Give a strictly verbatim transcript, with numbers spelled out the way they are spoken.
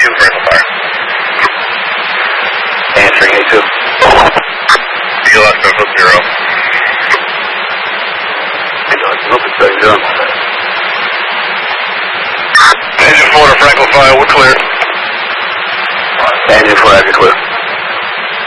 two, Franklin Fire. Answering A two. B L S Norfolk zero. Norfolk zero. Engine four to Franklin Fire, we're clear. Engine four, you're clear.